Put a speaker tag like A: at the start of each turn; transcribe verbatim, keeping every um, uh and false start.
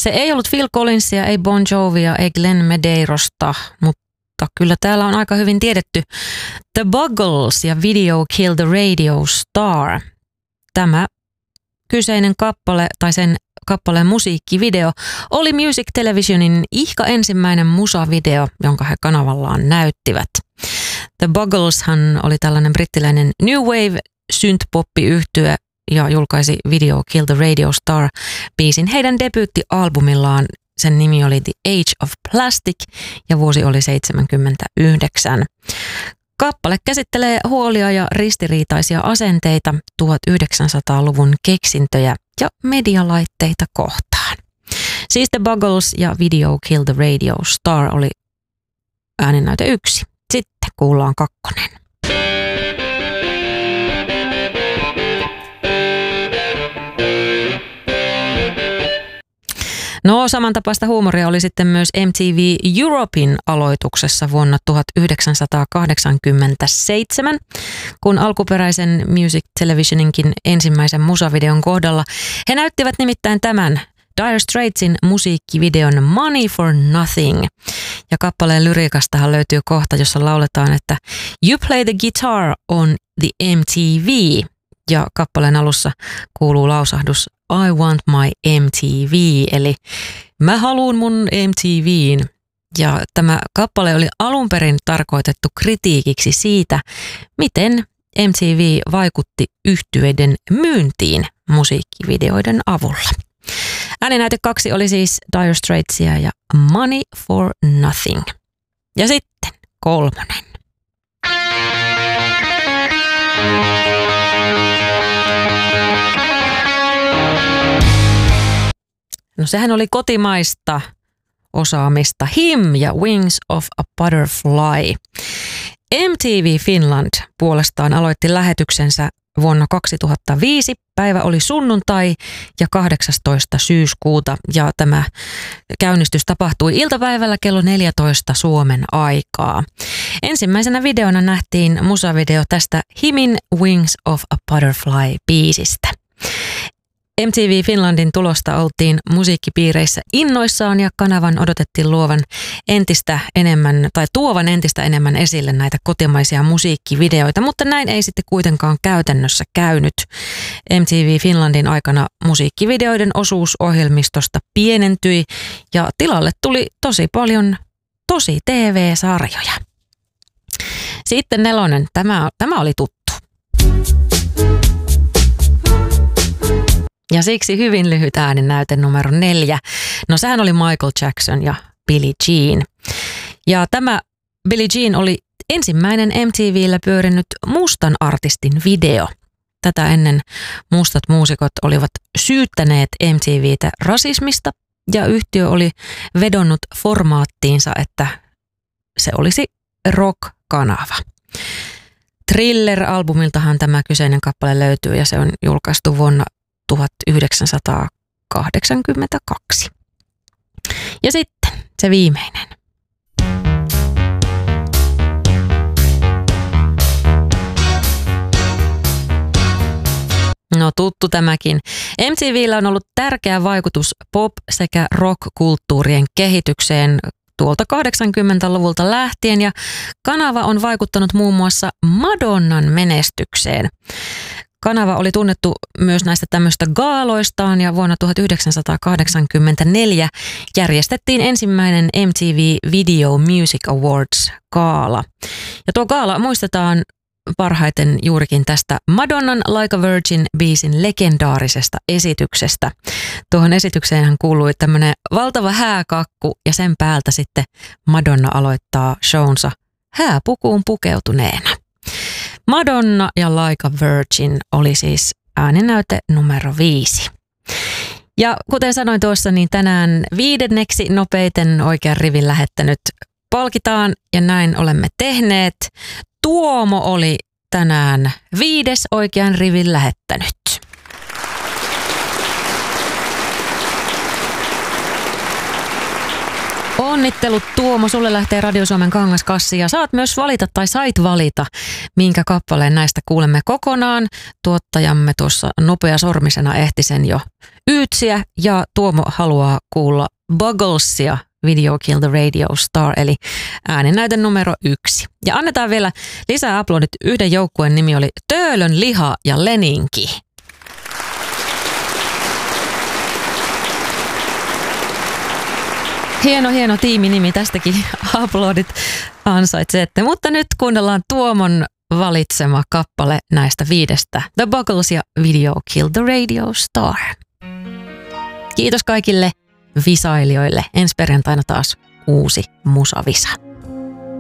A: Se ei ollut Phil Collinsia, ei Bon Jovia, ei Glenn Medeirosta, mutta kyllä täällä on aika hyvin tiedetty The Buggles ja Video Kill the Radio Star. Tämä kyseinen kappale tai sen kappaleen musiikkivideo oli Music Televisionin ihka ensimmäinen musavideo, jonka he kanavallaan näyttivät. The Buggleshan oli tällainen brittiläinen New Wave synth-poppi-yhtye ja julkaisi Video Kill the Radio Star-biisin heidän debyyttialbumillaan. Sen nimi oli The Age of Plastic ja vuosi oli seitsemänkymmentäyhdeksän. Kappale käsittelee huolia ja ristiriitaisia asenteita tuhatyhdeksänsataaluvun keksintöjä ja medialaitteita kohtaan. Siis The Buggles ja Video Kill the Radio Star oli ääninäyte yksi. Sitten kuullaan kakkonen. No, samantapaista huumoria oli sitten myös M T V Europein aloituksessa vuonna tuhatyhdeksänsataakahdeksankymmentäseitsemän, kun alkuperäisen Music Televisioninkin ensimmäisen musavideon kohdalla he näyttivät nimittäin tämän Dire Straitsin musiikkivideon Money for Nothing. Ja kappaleen lyriikastahan löytyy kohta, jossa lauletaan, että You play the guitar on the M T V. Ja kappaleen alussa kuuluu lausahdus I want my M T V, eli mä haluun mun M T V:n. Ja tämä kappale oli alun perin tarkoitettu kritiikiksi siitä, miten M T V vaikutti yhtyeiden myyntiin musiikkivideoiden avulla. Ääninäyte kaksi oli siis Dire Straitsia ja Money for Nothing. Ja sitten kolmonen. No sehän oli kotimaista osaamista. Him ja Wings of a Butterfly. M T V Finland puolestaan aloitti lähetyksensä vuonna kaksituhattaviisi. Päivä oli sunnuntai ja kahdeksastoista syyskuuta ja tämä käynnistys tapahtui iltapäivällä kello neljätoista Suomen aikaa. Ensimmäisenä videona nähtiin musavideo tästä Himin Wings of a Butterfly -biisistä. M T V Finlandin tulosta oltiin musiikkipiireissä innoissaan ja kanavan odotettiin luovan entistä enemmän tai tuovan entistä enemmän esille näitä kotimaisia musiikkivideoita, mutta näin ei sitten kuitenkaan käytännössä käynyt. M T V Finlandin aikana musiikkivideoiden osuus ohjelmistosta pienentyi ja tilalle tuli tosi paljon tosi T V-sarjoja. Sitten nelonen, tämä, tämä oli tuttu. Ja siksi hyvin lyhyt ääninäyte numero neljä. No sehän oli Michael Jackson ja Billie Jean. Ja tämä Billie Jean oli ensimmäinen M T V:llä pyörinyt mustan artistin video. Tätä ennen mustat muusikot olivat syyttäneet M T V:tä rasismista ja yhtiö oli vedonnut formaattiinsa, että se olisi rock-kanava. Thriller-albumiltahan tämä kyseinen kappale löytyy ja se on julkaistu vuonna tuhatyhdeksänsataakahdeksankymmentäkaksi. Ja sitten se viimeinen. No tuttu tämäkin. M T V:llä on ollut tärkeä vaikutus pop- sekä rock-kulttuurien kehitykseen tuolta kahdeksankymmentäluvulta lähtien ja kanava on vaikuttanut muun muassa Madonnan menestykseen. Kanava oli tunnettu myös näistä tämmöistä gaaloistaan ja vuonna tuhatyhdeksänsataakahdeksankymmentäneljä järjestettiin ensimmäinen M T V Video Music Awards -gaala. Ja tuo gaala muistetaan parhaiten juurikin tästä Madonnan Like a Virgin-biisin legendaarisesta esityksestä. Tuohon esitykseenhän kuului tämmöinen valtava hääkakku ja sen päältä sitten Madonna aloittaa shownsa hääpukuun pukeutuneena. Madonna ja Like a Virgin oli siis ääninäyte numero viisi. Ja kuten sanoin tuossa, niin tänään viidenneksi nopeiten oikean rivin lähettänyt palkitaan ja näin olemme tehneet. Tuomo oli tänään viides oikean rivin lähettänyt. Onnittelut Tuomo, sulle lähtee Radio Suomen kangaskassi ja saat myös valita tai sait valita, minkä kappaleen näistä kuulemme kokonaan. Tuottajamme tuossa nopeasormisena ehti sen jo yytsiä ja Tuomo haluaa kuulla Bugglesia, Video Kill the Radio Star, eli ääninäyte numero yksi. Ja annetaan vielä lisää aplodit. Yhden joukkueen nimi oli Töölön liha ja Leninki. Hieno, hieno tiiminimi, tästäkin aplodit ansaitsette. Mutta nyt kuunnellaan Tuomon valitsema kappale näistä viidestä. The Buggles ja Video Kill the Radio Star. Kiitos kaikille visailijoille. Ensi perjantaina taas uusi musavisa.